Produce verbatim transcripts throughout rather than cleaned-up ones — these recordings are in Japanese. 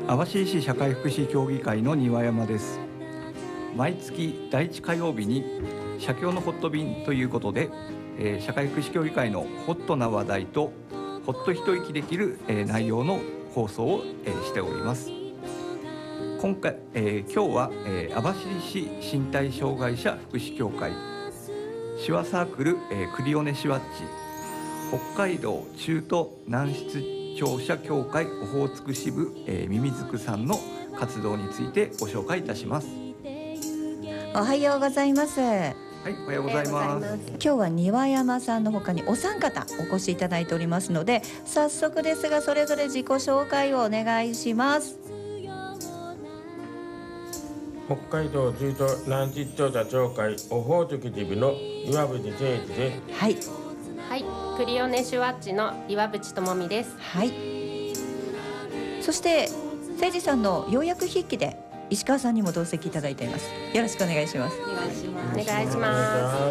網走市社会福祉協議会の庭山です。毎月だいいち火曜日に社協のホット便ということで、えー、社会福祉協議会のホットな話題とほっと一息できる、えー、内容の放送を、えー、しております。今回、えー、今日は、えー、網走市身体障害者福祉協会手話サークル、えー、クリオネシワッチ北海道中途軟質聴者協会オホーツク支部、えー、ミミズクさんの活動についてご紹介いたします。 おはようございます。 はい、おはようございます。 今日は庭山さんの他にお三方お越しいただいておりますので、早速ですがそれぞれ自己紹介をお願いします。 北海道中途軟質聴者協会オホーツク支部の岩渕誠一です。 はい、 はい、クリオネシュワッチの岩渕智美です。 はい、そして誠二さんの要約筆記で石川さんにも同席いただいています。よろしくお願いします。 お願いします。お願いします。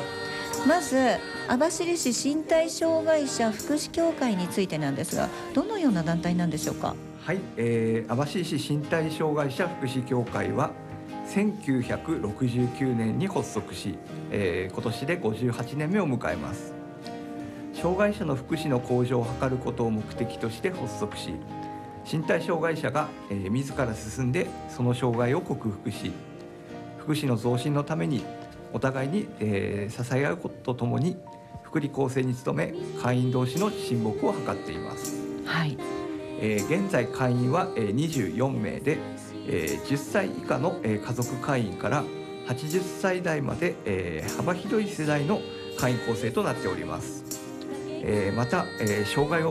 まず網走市身体障害者福祉協会についてなんですが、どのような団体なんでしょうか。 はい、えー、網走市身体障害者福祉協会はせんきゅうひゃくろくじゅうきゅうねんに発足し、えー、今年でごじゅうはちねんめを迎えます。障害者の福祉の向上を図ることを目的として発足し、身体障害者が、えー、自ら進んでその障害を克服し、福祉の増進のためにお互いに、えー、支え合うこととともに福利厚生に努め、会員同士の親睦を図っています。 はい、 えー、現在会員は、えー、にじゅうよんめいで、えー、じゅっさい以下の、えー、家族会員からはちじゅっさい代まで、えー、幅広い世代の会員構成となっております。えー、また、えー、障害を